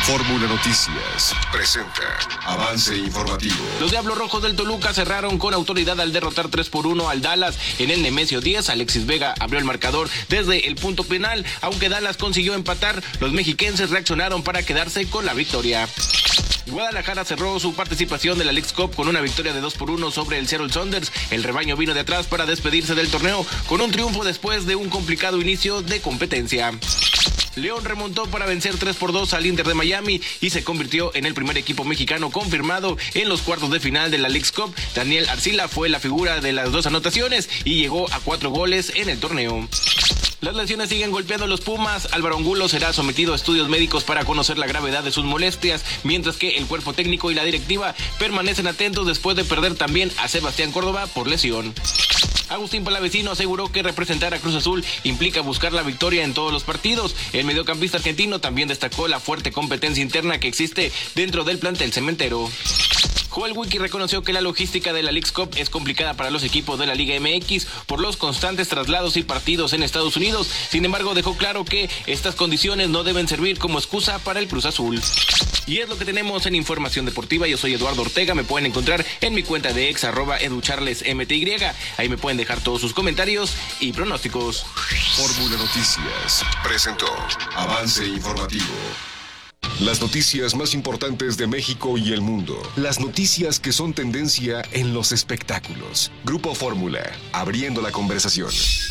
Fórmula Noticias presenta avance informativo. Los Diablos Rojos del Toluca cerraron con autoridad al derrotar 3-1 al Dallas en el Nemesio 10. Alexis Vega abrió el marcador desde el punto penal. Aunque Dallas consiguió empatar, los mexiquenses reaccionaron para quedarse con la victoria. Guadalajara cerró su participación de la Leagues Cup con una victoria de 2-1 sobre el Seattle Sounders. El rebaño vino de atrás para despedirse del torneo con un triunfo después de un complicado inicio de competencia. León remontó para vencer 3-2 al Inter de Miami y se convirtió en el primer equipo mexicano confirmado en los cuartos de final de la Leagues Cup. Daniel Arcila fue la figura de las dos anotaciones y llegó a 4 goles en el torneo. Las lesiones siguen golpeando a los Pumas. Álvaro Angulo será sometido a estudios médicos para conocer la gravedad de sus molestias, mientras que el cuerpo técnico y la directiva permanecen atentos después de perder también a Sebastián Córdoba por lesión. Agustín Palavecino aseguró que representar a Cruz Azul implica buscar la victoria en todos los partidos. El mediocampista argentino también destacó la fuerte competencia interna que existe dentro del plantel cementero. Joel Wiki reconoció que la logística de la Leagues Cup es complicada para los equipos de la Liga MX por los constantes traslados y partidos en Estados Unidos. Sin embargo, dejó claro que estas condiciones no deben servir como excusa para el Cruz Azul. Y es lo que tenemos en Información Deportiva. Yo soy Eduardo Ortega. Me pueden encontrar en mi cuenta de ex @educharlesmty. Ahí me pueden dejar todos sus comentarios y pronósticos. Fórmula Noticias presentó avance informativo. Las noticias más importantes de México y el mundo. Las noticias que son tendencia en los espectáculos. Grupo Fórmula, abriendo la conversación.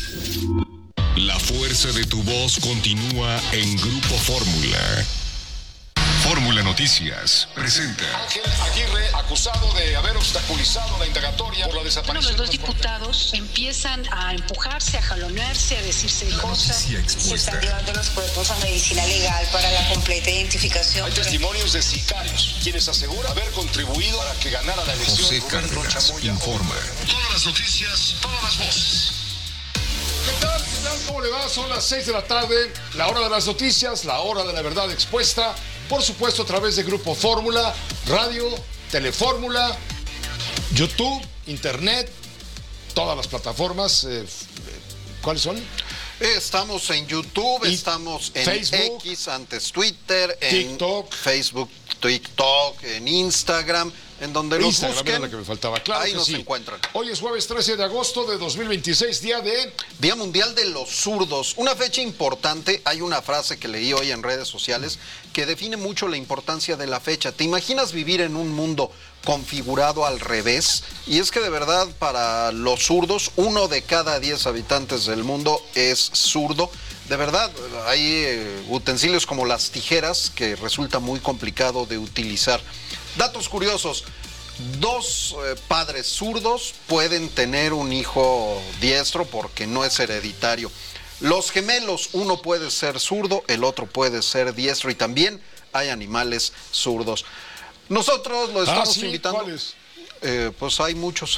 La fuerza de tu voz continúa en Grupo Fórmula. Fórmula Noticias presenta. Ángel Aguirre, acusado de haber obstaculizado la indagatoria por la desaparición. Bueno, los dos diputados empiezan a empujarse, a jalonearse, a decirse cosas. Se están llevando los cuerpos a medicina legal para la completa identificación. Hay testimonios de sicarios, quienes aseguran haber contribuido para que ganara la elección. José Cárdenas informa. Todas las noticias, todas las voces. ¿Qué tal? ¿Qué tal? ¿Cómo le va? Son las 6 de la tarde, la hora de las noticias, la hora de la verdad expuesta. Por supuesto, a través de Grupo Fórmula, radio, Telefórmula, YouTube, Internet, todas las plataformas. ¿Cuáles son? Estamos en YouTube, estamos en Facebook, X, antes Twitter, TikTok. en Facebook, TikTok, en Instagram, en donde nos Instagram busquen. era la que me faltaba. Claro ahí que nos sí. encuentran. Hoy es jueves 13 de agosto de 2026, Día Mundial de los Zurdos. Una fecha importante. Hay una frase que leí hoy en redes sociales que define mucho la importancia de la fecha. ¿Te imaginas vivir en un mundo configurado al revés? Y es que de verdad para los zurdos, 1 de cada 10 habitantes del mundo es zurdo. De verdad, hay utensilios como las tijeras que resulta muy complicado de utilizar. Datos curiosos. 2 padres zurdos pueden tener un hijo diestro porque no es hereditario. Los gemelos, uno puede ser zurdo, el otro puede ser diestro, y también hay animales zurdos. Nosotros lo estamos invitando. ¿Cuáles? Pues hay muchos.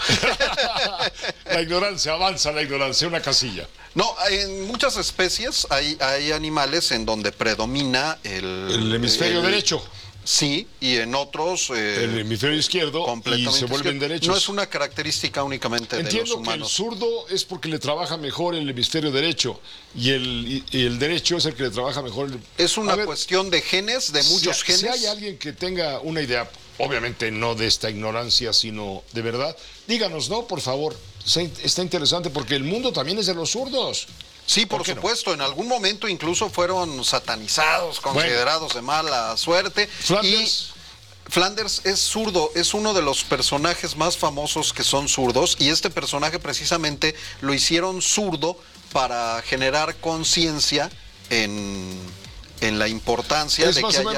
La ignorancia, avanza la ignorancia, una casilla. No, en muchas especies hay animales en donde predomina el hemisferio derecho. Sí, y en otros el hemisferio izquierdo, y se vuelven derechos. No es una característica únicamente de los humanos. Entiendo que el zurdo es porque le trabaja mejor el hemisferio derecho y el derecho es el que le trabaja mejor. Es una cuestión de genes, de muchos genes. Si hay alguien que tenga una idea, obviamente no de esta ignorancia, sino de verdad, díganos, ¿no? Por favor, está interesante porque el mundo también es de los zurdos. Sí, por supuesto, no? En algún momento incluso fueron satanizados, considerados de mala suerte. Flanders es zurdo, es uno de los personajes más famosos que son zurdos, y este personaje precisamente lo hicieron zurdo para generar conciencia en la importancia de que haya